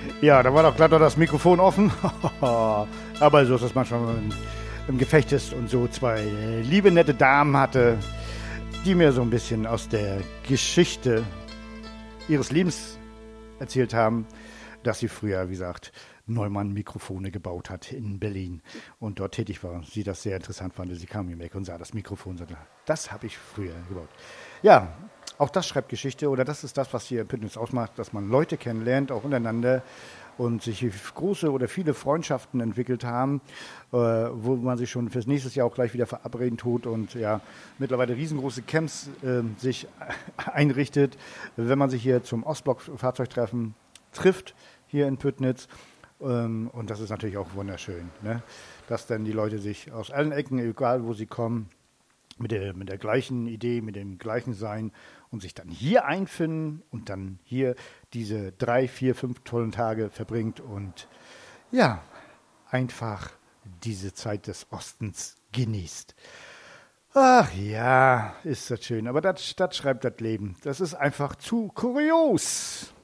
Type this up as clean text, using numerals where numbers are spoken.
Ja, da war doch glatt noch das Mikrofon offen. Aber so ist das manchmal, wenn man im Gefecht ist und so zwei liebe, nette Damen hatte, die mir so ein bisschen aus der Geschichte ihres Lebens erzählt haben, dass sie früher, wie gesagt, Neumann Mikrofone gebaut hat in Berlin und dort tätig war. Sie das sehr interessant fand. Sie kam hier weg und sah das Mikrofon und sagte, das habe ich früher gebaut. Ja, auch das schreibt Geschichte oder das ist das, was hier in Püttnitz ausmacht, dass man Leute kennenlernt, auch untereinander und sich große oder viele Freundschaften entwickelt haben, wo man sich schon fürs nächste Jahr auch gleich wieder verabreden tut und ja, mittlerweile riesengroße Camps sich einrichtet, wenn man sich hier zum Ostblock-Fahrzeugtreffen trifft, hier in Püttnitz. Und das ist natürlich auch wunderschön, ne? Dass dann die Leute sich aus allen Ecken, egal wo sie kommen, mit der gleichen Idee, mit dem gleichen Sein und sich dann hier einfinden und dann hier diese 3, 4, 5 tollen Tage verbringt und ja, einfach diese Zeit des Ostens genießt. Ach ja, ist das schön, aber das schreibt das Leben. Das ist einfach zu kurios.